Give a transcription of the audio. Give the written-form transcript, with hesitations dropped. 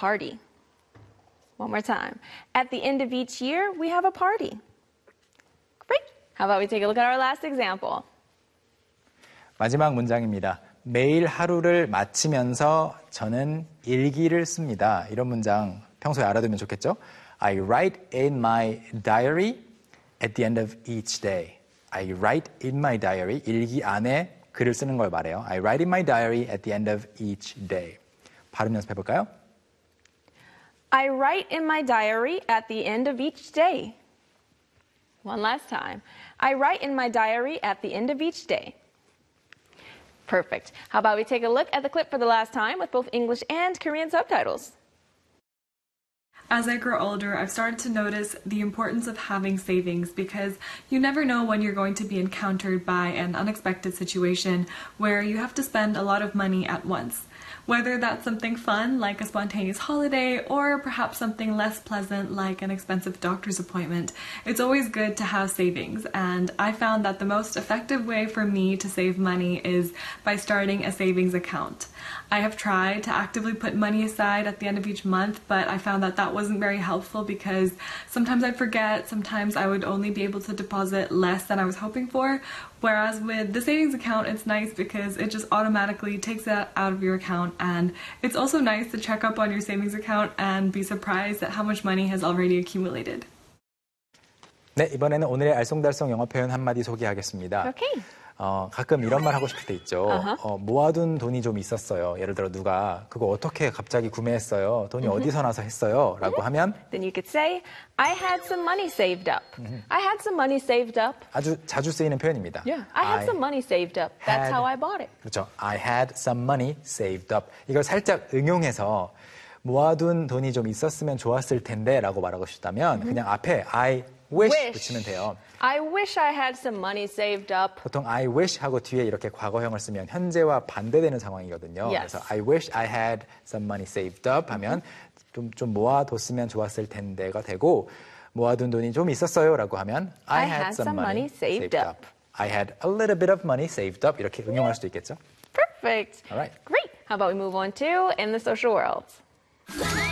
party. One more time. At the end of each year, we have a party. Great. How about we take a look at our last example? 마지막 문장입니다. 매일 하루를 마치면서 저는 일기를 씁니다. 이런 문장 평소에 알아두면 좋겠죠? I write in my diary at the end of each day. I write in my diary. 일기 안에 글을 쓰는 걸 말해요. I write in my diary at the end of each day. 발음 연습해볼까요? I write in my diary at the end of each day. One last time. I write in my diary at the end of each day. Perfect. How about we take a look at the clip for the last time with both English and Korean subtitles? As I grow older, I've started to notice the importance of having savings because you never know when you're going to be encountered by an unexpected situation where you have to spend a lot of money at once. Whether that's something fun like a spontaneous holiday or perhaps something less pleasant like an expensive doctor's appointment, it's always good to have savings. And I found that the most effective way for me to save money is by starting a savings account. I have tried to actively put money aside at the end of each month, but I found that that wasn't very helpful because sometimes I'd forget, sometimes I would only be able to deposit less than I was hoping for. Whereas with the savings account, it's nice because it just automatically takes that out of your account, and it's also nice to check up on your savings account and be surprised at how much money has already accumulated. 네, 이번에는 오늘의 알쏭달쏭 영어 표현 한마디 소개하겠습니다. Okay. 가끔 이런 말 하고 싶을 때 있죠. 모아둔 돈이 좀 있었어요. 예를 들어 누가 그거 어떻게 갑자기 구매했어요? 돈이 어디서 나서 했어요? 라고 하면 Then you could say, I had some money saved up. I had some money saved up. 아주 자주 쓰이는 표현입니다. Yeah, I had some money saved up. That's how I bought it. 그렇죠. I had some money saved up. 이걸 살짝 응용해서 모아둔 돈이 좀 있었으면 좋았을 텐데 라고 말하고 싶다면 그냥 앞에 I wish 붙이면 돼요. I wish I had some money saved up. 보통 I wish 하고 뒤에 이렇게 과거형을 쓰면 현재와 반대되는 상황이거든요. Yes. 그래서 I wish I had some money saved up 하면 좀 모아뒀으면 좋았을 텐데가 되고 모아둔 돈이 좀 있었어요 라고 하면 I had some money saved up. I had a little bit of money saved up 이렇게 응용할 수도 있겠죠. Perfect. All right. Great. How about we move on to In the Social World?